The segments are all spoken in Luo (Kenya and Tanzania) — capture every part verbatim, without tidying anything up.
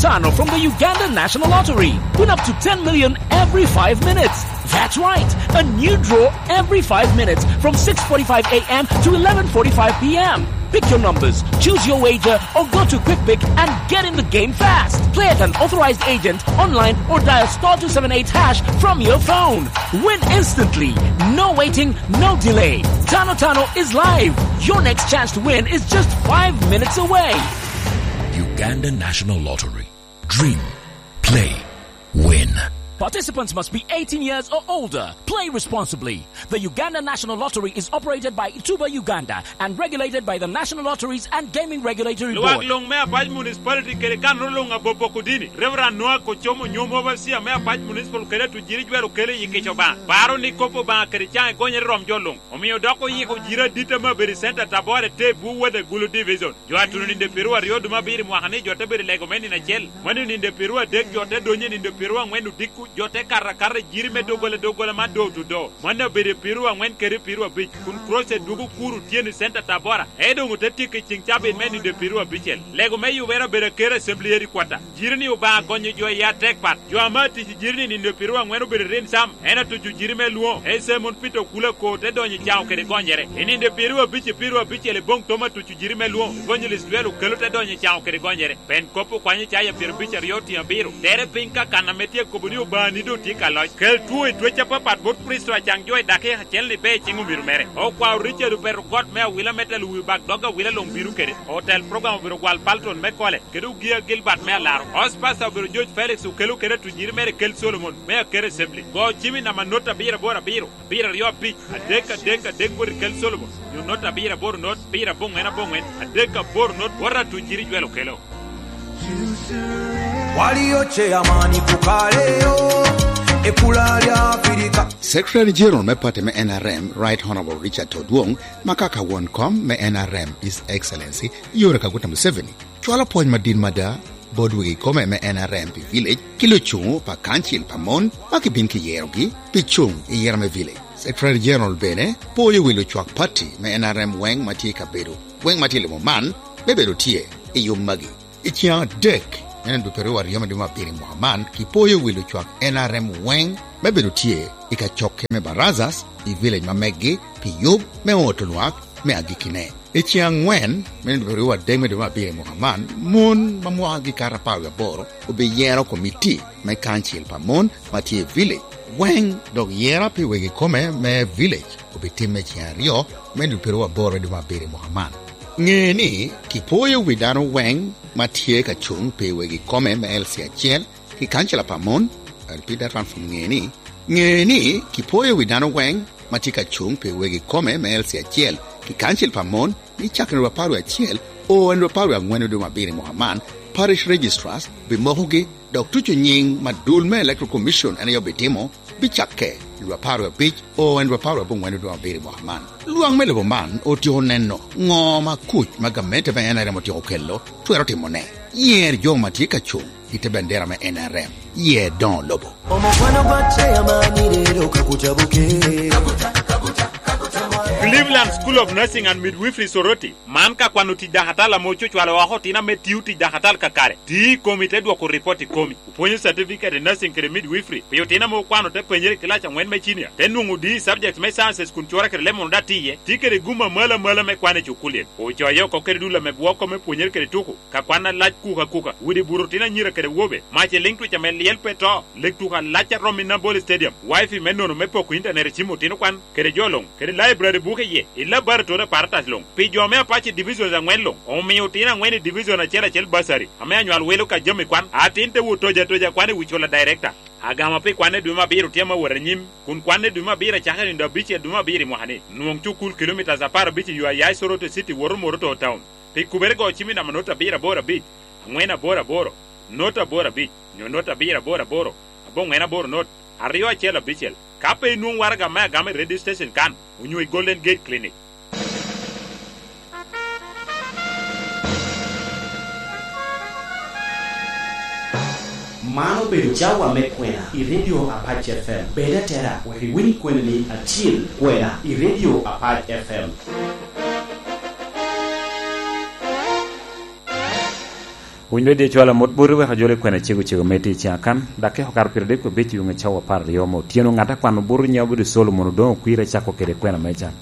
Tano from the Uganda National Lottery. Win up to ten million every five minutes. That's right, a new draw every five minutes from six forty-five a.m. to eleven forty-five p.m. Pick your numbers, choose your wager, or go to QuickPick and get in the game fast. Play at an authorized agent, online, or dial star two seven eight hash from your phone. Win instantly. No waiting, no delay. Tano Tano is live. Your next chance to win is just five minutes away. Uganda National Lottery. Dream. Play. Win. Participants must be eighteen years or older. Play responsibly. The Uganda National Lottery is operated by Ituba Uganda and regulated by the National Lotteries and Gaming Regulatory Board. Luaglong mea paj municipality kere kan rolong abopo kudini. Reverend Noah Kochomo nyomo overseer mea paj municipal kere tu jiri jwero kere yikecho ba. Paro ni kopo ba kere chang gonye rom jolong. Omiyo dako yiko jira dita ma beri center tabore te buwe de gulu division. Joa tunu ninde perua riodu ma biri mwahane jote beri legomeni na chel. Mwenu ninde perua dek jote donye ninde perua mwenu diku jote karra karra jiri me dogole dogole ma do to do. Mwenu beri perua mwen kere perua bich. Kun crosse dugu kuru tieni center tabora. Edo muteti ke chingchabe meni de perua bichel. Lego me yu vera bere kere semblieri kwata. Jiri ni uba gonye joa ya tek pat. Joa mati jiri ni ninde perua mwenu beri rin sam. Ena tuju jiri me luo. Ese mun pito kule ko te donye chao kere gonyere. Ini de perua bichi perua bichele bong toma tuju jiri me luo. Gonye lisluelu kelu te donye chao kere gonyere. Ben kopo kwanye chaya peru bicha rioti ya biru. Tere pinka kanametia kubuni uba nido tika loj. Kel tuwe twecha papat bot pristo achangjoy dake hacheli be chingu miru mere. O kwa uriche du peru got mea wila metal ui bak doga wila long biru kere. Hotel program biru gwal palton me kole. Kedu gia Gilbert mea laro. Ospasa biru George Felix ukelu kere tujiri mere kel Solomon. Mea kere simply. Go chimi na manota bira bora biru. Bira rio pi. Adeka deka dek bori kel Solomon. You nota bira bor not. Bira bong ena bong en. Adeka bor not. Wara tujiri jwelo kelo. Secretary General me pate me N R M, Right Honorable Richard Todwong, makaka won kom me N R M, His Excellency, Yoweri Kaguta Museveni. Chwala point madin mada, bodwigi kome me N R M pi village, kilo chung pa kanchil pa mon, makibin ki yerogi, pi chung i yerame village. Secretary General bene, poyo wilo chwak party me N R M weng mati kaberu. Weng mati limo man, beberu tie, i yumagi. Ichia dek, nene duperu wa riyama duma piri Muhammad, ki poyo wilo chwak N R M weng, beberu tie, ika choke me barazas, i village mamegi, pi yub, me otoluak, me agikine. Ichia ngwen, nene duperu wa dek me duma piri Muhammad, mun mamwa agikara pawe boro, ube yero komiti, me kanchil pa mon, mati village. Weng dog yera pi wegi kome me village, ube time chia rio, me duperu wa boro duma piri Muhammad. Ngeni ki poyo widano weng matie ka chung pe wegi kome me el sia chel ki kanchela pamon. I repeat that one from ngeni. Ngeni ki poyo widano weng matie ka chung pe wegi kome me el sia chel ki kanchel pamon ni chakre wa paru ya chel o en wa paru ya ngweno do mabiri Muhammad parish registrars be mohugi Doctor Chunying madul me electoral commission and yo betimo bi chakke wa paru ya bich o en wa paru ya ngweno do mabiri Muhammad. Luang me lebo man o ti honeno ngoma kuch magamete be N R M ti okello tuero timone yer jo mati ka chung ite bendera me N R M ye don lobo omofano bache amani lero kakutabuke kakuta kakuta Cleveland School of Nursing and Midwifery Soroti manka kwanu ti dahatala mocho chwala wa hotina metiu ti dahatal kakare ti komite dwa ko report komi uponye certificate nursing kere midwifery peyo tina mo kwanu te penyere kilacha ngwen mechinia tenungu di subject me sciences kunchora kere lemon datiye ti kere guma mala mala me kwane chukulie o choyo ko kere dula me bwoko me penyere kere tuku ka kwana lach kuka kuka widi burutina nyira kere wobe mache link to chamel yel peto lektu ka lacha romina ball stadium wifi menono me poko internet chimo tino kwan kere jolong kere library buke ye illa bartore partas long pi jome apache division za ngwenlo o mi utina ngweni division na chela chel basari ame anywal welo ka jome kwan atinte wutoja toja kwane wichola director agama pe kwane duma biru tema waranyim kun kwane duma bira chakani ndo biche duma biri mohane nuong chukul kilometers apara biche yu ayai Soroto city woromoroto town pe kubergo chimi na manota bira bora bit ngwena bora boro nota bora bit nota bira bora boro abong ngena boro not arriwa chela bichel kape nuong warga ma game radio station kan unyui Golden Gate Clinic. Mano be jawa me kwena i radio Apache F M beda tera wari wini kwena ni atil kwena i radio Apache F M. Unwe de chola mot buru we hajole kwena chigu chigu meti chiakan dake hokar pirde ko beti yunga chawa par yomo tieno ngata kwano buru nyabu de solo mono don kuira chako kere kwena mechan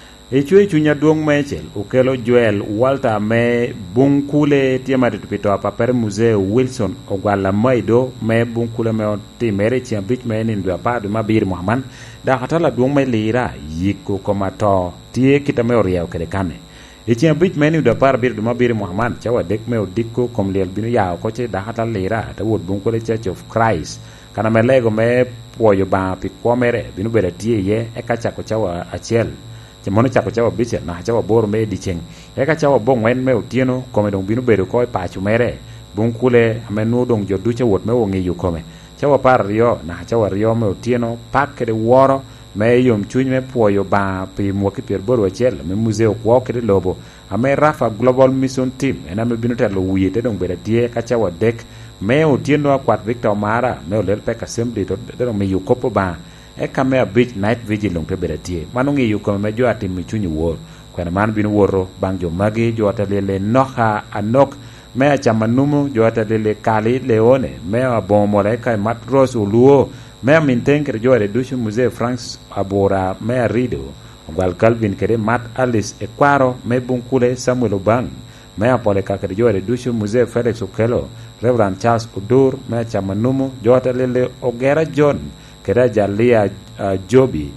e chwe chunya duong mechel ukelo Joel Walter me bunkule tiema de tupito apa per museo Wilson ogwala maido me bunkule me timere chia bich me ni ndwa pa de mabir Muhammad da hatala duong me lira yiko komato tie kita me oriya kere kane Ichi bich menu da par bir duma bir Muhammad chawa dek me odiko kom liel binu ya ko che da hata lera ta wod bun ko le Church of Christ kana me lego me poyo ba pi komere binu bere tie ye e ka cha ko chawa achiel che mono cha ko chawa bich na chawa bor me di cheng e ka chawa bon wen me otieno kome dong binu bere ko pa chu mere bun kule me nu dong jo du che wod me wongi yu kome chawa par rio na chawa rio me otieno pak de woro me yom chuny me puoyo ba pi muoki pier boro achiel me museo kwa kede lobo ame Rafa Global Mission Team ena me binu telo wiye te dong beda tie kachawa dek me otieno akwat Victor Mara me olel pek assembly to dong me yukopo ba e kame a beach night vigil long te beda tie manungi yuko me jo atim mi chunyi wor kwena man binu woro bang jo magi jo atalele noha anok me a chamanumu jo atalele kali leone me a bomole kai matros uluo me minten kere jo redushu museo France abora me rido gal Calvin kere Matt Alice Equaro me bunkule Samuel Obang me apole ka kere jo redushu museo Felix Okelo Reverend Charles Odur me chamanumu jo atalele Ogera John kere Jalia uh, Jobi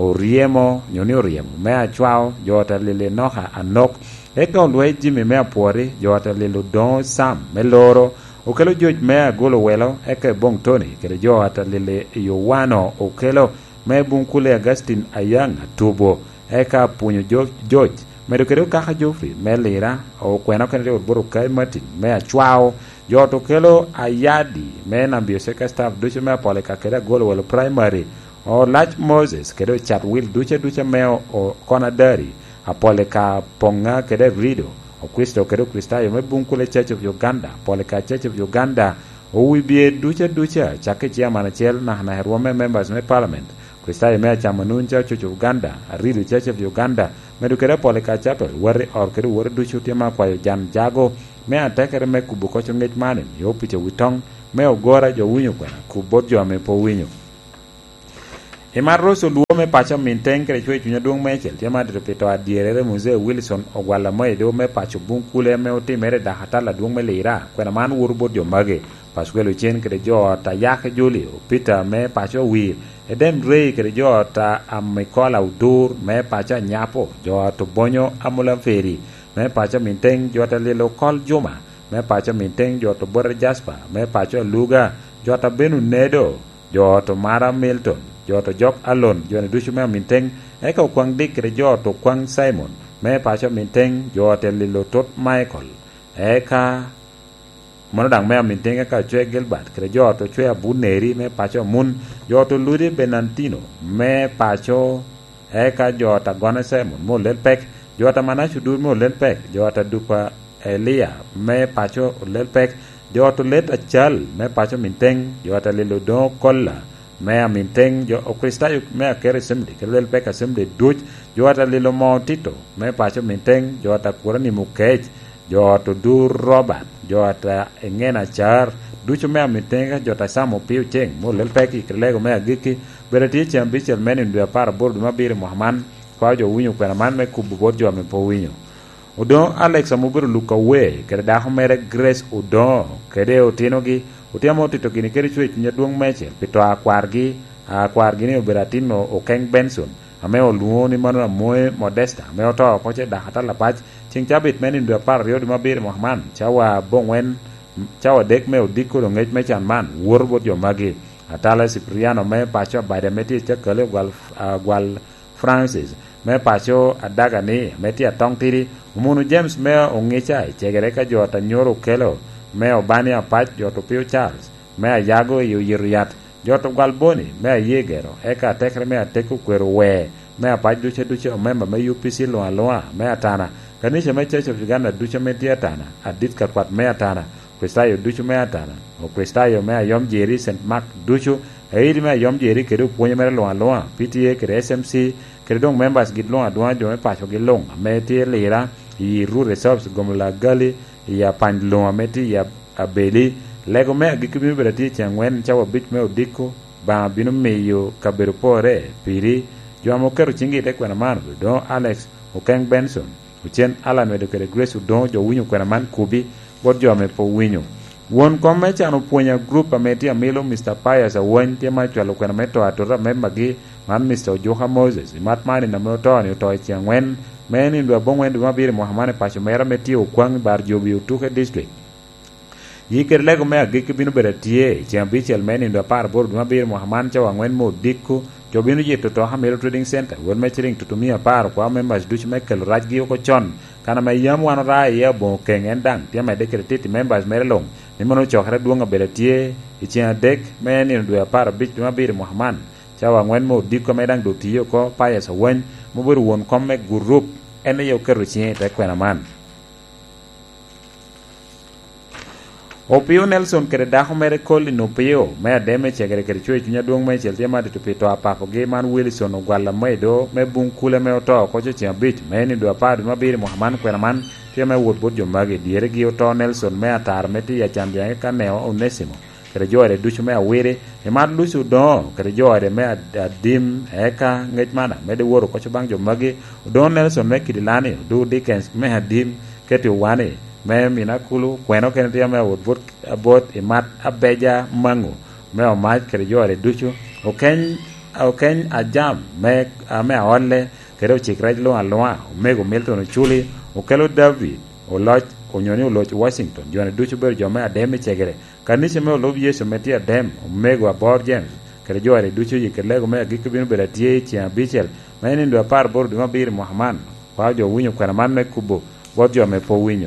Oriemo nyoni Oriemo me achwao jo atalele Noha Anok eka olwe Jimmy me apore jo atalele Don Sam me loro Okelo George me golo welo eke bong Tony kere jo ata lele Yowano okelo me bunkule Augustine Ayanga tubo eka punyo George me do kere kaka Joffrey me lira o kwena kene de boro kai Martin me achwao jo to kelo Ayadi me na bioseka staff duche me pole ka kere golo welo primary o Lach Moses kere chat will duche duche me o Konadari apole ka ponga kere Rido o Kristo kero Kristayo me bunkule Church of Uganda polika Church of Uganda o wibie ducha ducha chake chia manachel na na herwome members me parliament Kristayo me chamanun Church of Uganda aridu Church of Uganda me dukere polika chapel wari or kero wari duchu tema kwa jan jago me atekere me kubuko chongech manen yo piche witong me ogora jo winyo kwa kubot jo me po winyo Emarro so luome pacha minten kere chwe chunya duong mechel tiama de repito adierere museo Wilson ogwala moy do me pacho bunkule me oti mere da hatala duong me leira kwena man wurbot jo mage paswelo chen kere jo ta yake juli Peter me pacho wir edem rei kere jo ta amikola udur me pacha nyapo jo to bonyo amula feri me pacha minten jo ta lelo kol juma me pacha minten jo to bor jaspa me pacho luga jo ta benu nedo jo to mara Milton joto jok alon jone duchu me minteng eka kwang dik re joto kwang Simon me pacho minteng jote lilo tot Michael eka mono dang me minteng eka chwe Gilbert kre joto chwe abuneri me pacho mun joto ludi Benantino me pacho eka jota gona Simon mo lel pek jota manashu dur mo lel pek jota dupa Elia me pacho lel pek joto let achal me pacho minteng jota lilo don kolla me aminteng jo Kristayo me kere assembly kere lel pek assembly duch jo ata lilo mo Tito me pacho minteng jo ata kurani mukech jo ata dur Robert jo ata engena char ducho me aminteng jo ata samo piu cheng mo lel pek kere lego me agiki berati chambichel meni ndu apar bordu mabiri Muhammad kwa jo winyo kwena man me kubu bot jo me po winyo Udon Alex amubiro luka we kere daho mere Grace Udon kere otino gi utiamo Tito kini kere chwe chunya duong mechel pito akwargi akwargi ni oberatino Okeng Benson ame oluoni manu amoe Modesta ame oto koche da hata lapach ching chabit meni ndu apar rio di mabiri Muhammad chawa bongwen chawa dek me odiko ngej mechan man wurbot jo magi atala Cipriano me pacho baide meti chakale gwal uh, gwal Francis me pacho adaga ni meti atong tiri umunu James me ongicha chegere ka jo atanyoro kelo me obani apach joto Pio Charles me ayago yu yiriat joto Galboni me ayegero eka tekre me ateku kwero we me apach duche duche omemba me U P C loa loa me atana kanisha me Church of Uganda duche me tiatana adit katwat me atana Kristayo duche me atana o Kristayo me ayom jeri Saint Mark duche eiri me ayom jeri kedu puonye mere loa loa P T A kere S M C kere dong members git loa doa jo me pacho gilong me tie lira i ru reserves gomla gali ya pandlo ameti ya abeli lego me agi kibino berati changwen chawa bit me odiko ba bino meyo kabero pore piri jwamo kero chingi te kwena man don Alex Okeng Benson uchen Alan wedo kere Grace don jo winyo kwena man kubi bod jome po winyo won komme chano punya group ameti amilo Mister Pius awon tie ma chwalo kwena meto atora member gi man Mister Joha Moses mat mani na moto ni to changwen meni ndo bongwen ndo mabire Mohamane pacho mera meti okwang bar jobi utuke district yiker lego me agik bino beratie chambi chel meni ndo par bor ndo mabire Mohaman chawa ngwen mo dikku jobino je to Hamelo Trading Center won mechring tutumia par kwa members duch mekel rajgi ko chon kana me yam wan ra ye bo kengen dang tie me dekretiti members merelong ni mono chokre duonga beratie ichia dek meni ndo par bich ndo mabire Mohaman chawa ngwen mo dikko me dang do tiyo ko payes wen mo bor won komme group ene yo kero chie te kwena man Opio Nelson kere daho mere koli no pio me ademe chegere kere chwe chunya duong me chel tema to pito apapo ge man Wilson ogwala medo me bung kule me oto ko cho chia bit me ni do apad ma biri Mohaman kwena man tie me wot bot jomage diere gi oto Nelson me atar meti ya chambia ka neo Onesimo kere jore duchu me awire e mar lusu do kere jore me adim eka ngej mana me de woro ko cho bang jomage do Nelson me kidilani do Dickens me adim keti wane me mina kulu kweno ken tia me wot bot bot e mat abeja mangu me o mat kere jore duchu oken oken ajam me me onle kere chikraj lo alwa mego Milton chuli okelo David o lot onyoni o lot Washington jone duchu ber jome ademe chegere kanise me o lob Yesu metia dem mego abor James kere jore duchu yikelego me gikbin beratie chia bichel me ni ndo par bor duma bir Mohaman kwa jo winyo kwa man me kubo bod jome po winyo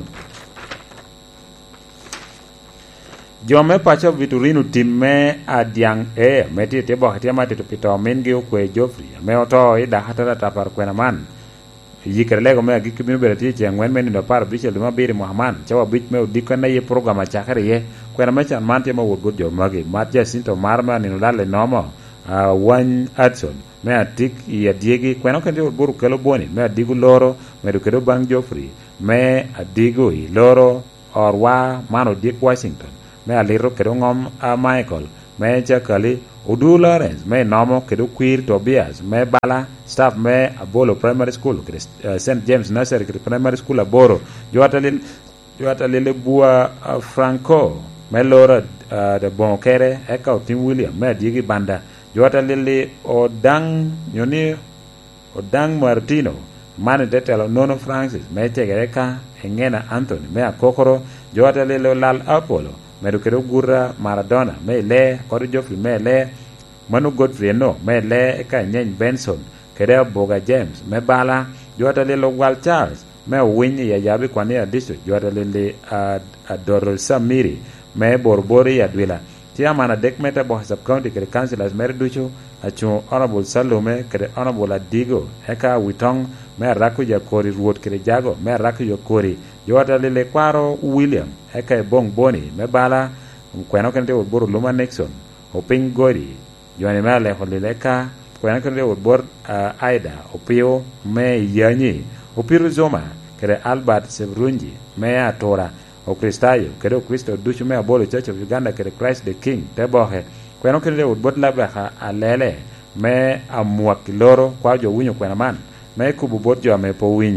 Jome pacho Vitorino timme adiang e meti te bo hatia mati to pito mengi kwe Joffrey me oto ida hatara tapar kwena man yikerlego me agi kibino berati chengwen men ndo par bichel duma biri Mohaman chawa bich me udiko na ye programa chakare ye kwena mecha man te ma wodgo jo magi mat Jacinto marma ni nulale nomo wan Adson me atik ya diegi kwena kende buru kelo boni me adigu loro me do kelo bang Joffrey me adigu i loro orwa mano Dick Washington me aliro kedo ngom a Michael me jakali Udu Lawrence me nomo kedo queer Tobias me bala staff me Abolo Primary School uh, Saint James Nursery Primary School Aboro jota lil jota lil bua uh, Franco me lora uh, de Bonkere eka Tim William me digi banda jota lil Odang nyoni Odang Martino mane detelo Nono Francis me tegereka engena Anthony me akokoro jota lil Lal Apollo meru kero gura Maradona me le kori Joffrey me le Manu Godfrey no me le ka nyeny Benson kere Boga James me bala jota le Wal Charles me winyi ya yabi kwani ya district jota le Adoro Samiri me Borbori ya Dwila tia mana dek meta bo sub county kere councilors mer ducho achu honorable Salome kere honorable Adigo eka Witong me raku ya kori ruot kere jago me raku yo kori jota le kwaro William eka bong boni me bala kweno kente bor luma Nixon oping gori jone male holileka kweno kente bor uh, Aida opio me yanyi opiru zoma kere Albert Sebrunji me atora o Kristayo kere Kristo duchu me abolo Church of Uganda kere Christ the King tebohe kweno kente bor labra alele me amuak loro kwa jo winyo kwena man me kubu bot jo me po winyo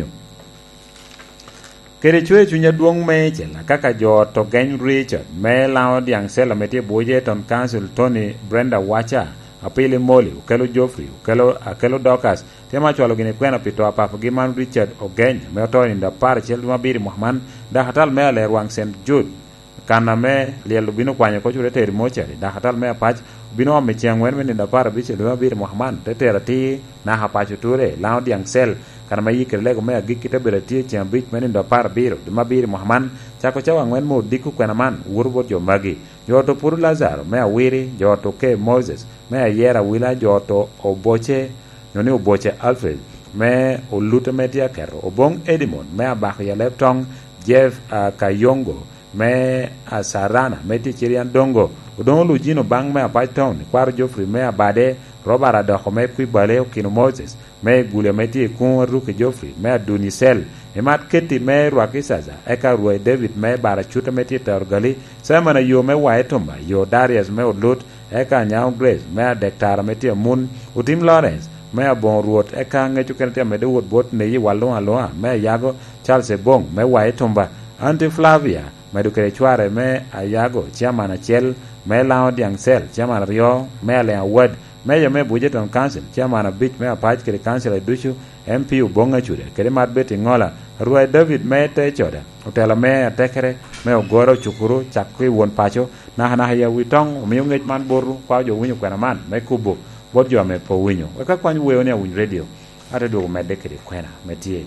kere chwe chunya duong me chela kaka jo to gen Richard me lao diang sela metie boje ton council Tony Brenda Wacha apile moli ukelo Joffrey ukelo akelo Docas tema chwalo gine kwena pito apap gi man Richard Ogeny me to inda par chel mabiri Mohaman da hatal me le Rwang Saint Jude kana me lielo bino kwanya ko chure ter mochari da hatal me apach bino me chengwen me inda par bi chel mabiri Mohaman te terati na hapachu ture lao diang sel kana mai kerlego me agikita berati chambit men ndo par biro de mabiri Mohaman chako chawa ngwen mo diku kwena man wurbo jo magi joto pur Lazaro me awiri joto ke Moses me ayera wila joto oboche noni oboche Alfred me oluta metia kero obong Edimon me abak ya leptong Jeff uh, Kayongo me asarana meti chirian dongo udongo lujino bang me apaiton kwar Joffrey me abade Robert adoko me kwi bale kino Moses me gule meti kun ruke Joffrey me Dunisel Emat keti me ruaki sasa. Eka ruai David me bara chuta me tita orgali. Sama yo me waetomba. Yo Darius me odlut. Eka nyao Grace me adektara me tia mun. Utim Lawrence me abon ruot. Eka ngechu kenetia me de wot bot ne yi walonga loa. Me yago Charles Ebong me waetomba. Auntie Flavia me dukere chware me ayago chairman achel. Me lao diang sel chairman rio. Me alea word. Me yo me Budgeton Council chairman beach me apach kere council edushu. M P U bonga chude kere mat beti ngola ruai David me te chode utela me atekere me ogoro chukuru chakwi won pacho na na ya witong mi ngej man boru kwa jo winyo kwena man me kubo bod jo me po winyo e ka kwanyu we ne win radio ate do me dekere kwena me tie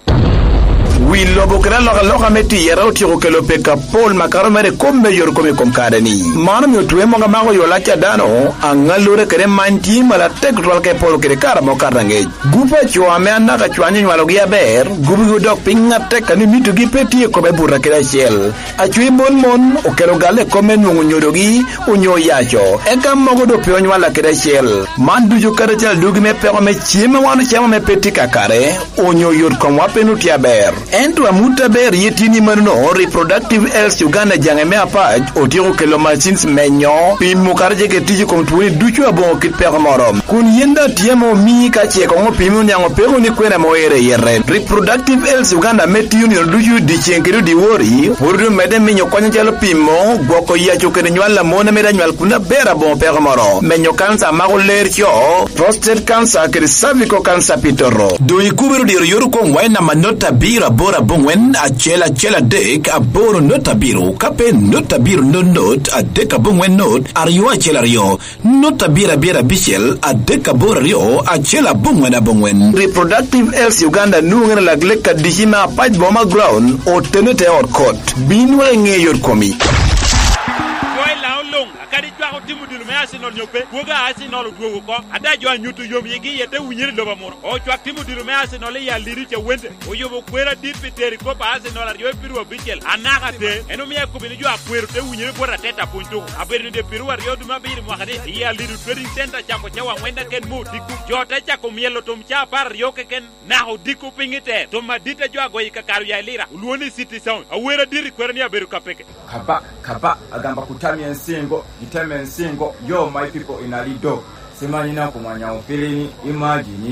wi lobo kena loka loka meti yera utiro kelo peka Paul makaro mere kombe yor kome komkade ni mano mi utwe monga mago yola cha dano angalure kere manti mala tektrol ke Paul kere kara mokara ngej gupa chua me anaka chua nyi nwalo gia ber gubi gudok pinga teka ni mitu gipeti kome bura kera shell achui mon mon ukero gale kome nungu nyodogi unyo yacho eka mogo do pio nwala kera shell mandu jo kare chal dugi me peko me chime wana chema me peti kakare unyo yor komwa penutia ber Ento amuta ber yetini manuno reproductive health Uganda jangeme apaj otiro kelo machines menyo pin mukarje ke tiji kom tuwe duchu abon kit per morom kun yenda tiemo mi ka che ko pimu nyango pego ni kwena moere yere reproductive health Uganda meti union duchu di chenkero di wori urdu mede minyo kwanya chalo pimo goko ya chokene nywala mona meda nywal kuna bera bon per morom menyo kansa mago lercho prostate cancer ke cervical cancer pitoro do ikubero di yoru ko waina manota bira bora bongwen a chela chela dek a boro nota biro kape nota biro no not a deka bongwen not ario a chela rio nota bira bira bichel a deka bora rio a chela bongwen a bongwen reproductive health Uganda nungena lagleka dishima paj boma ground o tenete or court binwele nge yor komi kadi jwa timu dilu me asinol nyope woga asinol duwo ko ada jwa nyutu yom yegi yete wunyiri loba mor o jwa timu dilu me asinol ya liri che wende o yobo kwera dipi teri ko pa asinol ar yo piru bichel anaka te eno me ko bini jwa kweru te wunyiri bora teta puntu aberi de piru ar yo duma biri mo khade ya liri trading center chako chawa wenda ken mu diku jota chako mielo tum cha par yo ke ken na ho diku pingite to madita jwa go ikakaru ya lira ulwoni city sound awera diri kwera ni aberu kapeke kaba kaba agamba kutamya ensingo iteme ensingo yo my people in alido semanyina kumanya ofilini imagine